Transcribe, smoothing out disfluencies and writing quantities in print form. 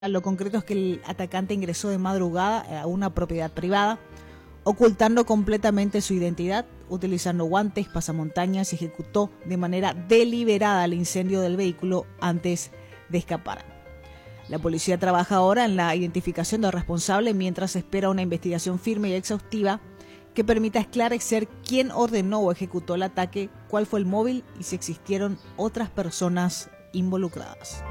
Lo concreto es que el atacante ingresó de madrugada a una propiedad privada, ocultando completamente su identidad, utilizando guantes, pasamontañas y ejecutó de manera deliberada el incendio del vehículo antes de escapar. La policía trabaja ahora en la identificación del responsable mientras espera una investigación firme y exhaustiva que permita esclarecer quién ordenó o ejecutó el ataque, cuál fue el móvil y si existieron otras personas involucradas.